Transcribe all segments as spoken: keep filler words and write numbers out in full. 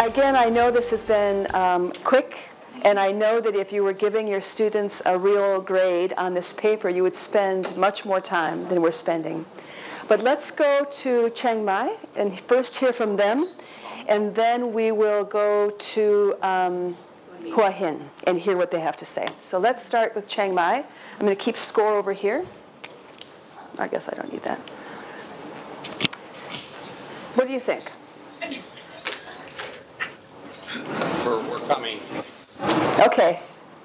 again, I know this has been um, quick, and I know that if you were giving your students a real grade on this paper, you would spend much more time than we're spending. But let's go to Chiang Mai and first hear from them, and then we will go to um, Hua Hin and hear what they have to say. So let's start with Chiang Mai. I'm going to keep score over here. I guess I don't need that. What do you think? We're, we're coming. Okay.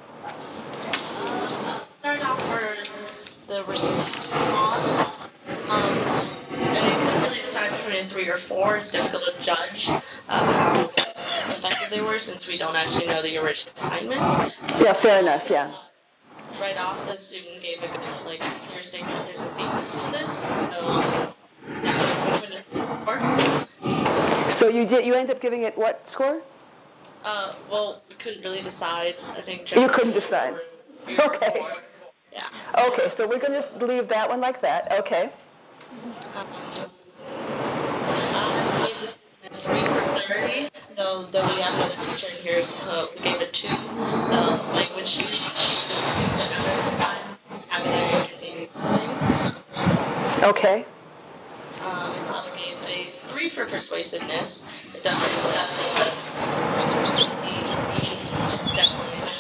Start off for the response. Um, and we couldn't really decide between three or four. It's difficult to judge uh, how effective they were since we don't actually know the original assignments. Yeah, fair enough, yeah. Right off, the student gave a good, like, clear statement, there's a thesis to this. So, yeah, it was between a score. So you did. You ended up giving it what score? Uh, well, we couldn't really decide. I think. You couldn't decide. We were Okay. Four. Yeah. Okay, so we're going to just leave that one like that. Okay. Um, I gave this a three for clarity, though, though we have another teacher in here uh, who gave it two. The language used, vocabulary, Okay. Um, Islam gave a three for persuasiveness. It doesn't that's it's definitely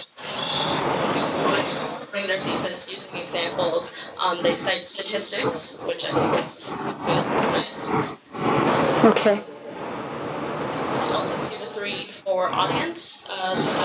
bring their thesis using examples. Um, they cite statistics, which I think is good. It's nice. Okay. I also give a three for audience. Uh, so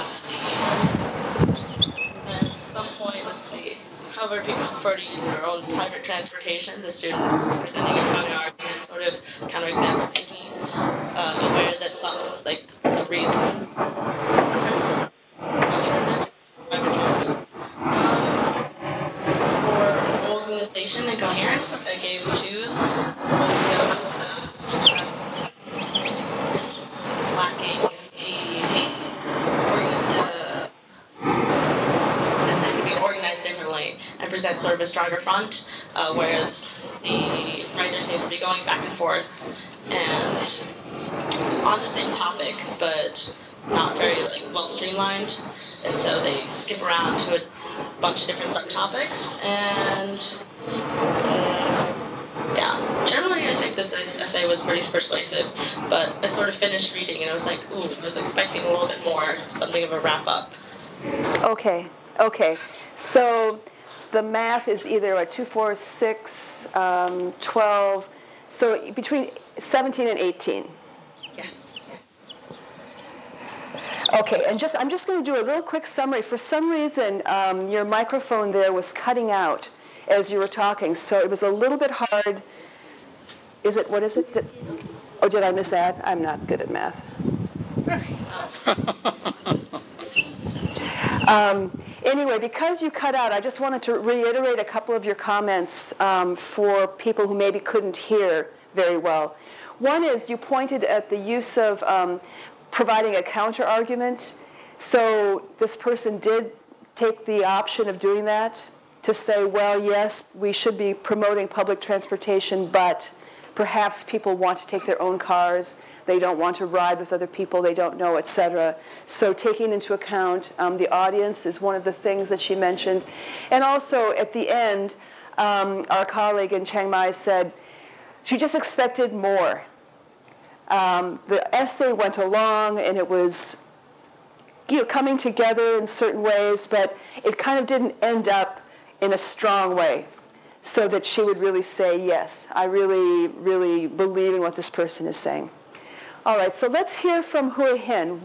at some point, let's see. However, people prefer to use their own private transportation. The students presenting a counter argument, sort of counter example, excuse me, uh, aware that some, like, the reason preference alternative private transport. Um, for organization and coherence, I gave twos. Lacking a organized differently and present sort of a stronger front, uh, whereas the writer seems to be going back and forth and on the same topic, but not very like well streamlined, and so they skip around to a bunch of different subtopics. And uh, yeah, generally I think this essay was pretty persuasive, but I sort of finished reading and I was like, ooh, I was expecting a little bit more, something of a wrap up. Okay. Okay. So the math is either a two, four, six, um, twelve. So between seventeen and eighteen. Yes. Okay, and just I'm just going to do a little quick summary. For some reason, um, your microphone there was cutting out as you were talking, so it was a little bit hard. Is it? What is it? Did, or did I miss that? I'm not good at math. um, Anyway, because you cut out, I just wanted to reiterate a couple of your comments um, for people who maybe couldn't hear very well. One is you pointed at the use of um, providing a counter-argument. So this person did take the option of doing that to say, well, yes, we should be promoting public transportation, but perhaps people want to take their own cars. They don't want to ride with other people they don't know, et cetera. So taking into account um, the audience is one of the things that she mentioned. And also at the end, um, our colleague in Chiang Mai said she just expected more. Um, the essay went along and it was, you know, coming together in certain ways, but it kind of didn't end up in a strong way so that she would really say, yes, I really, really believe in what this person is saying. All right, so let's hear from Hua Hin.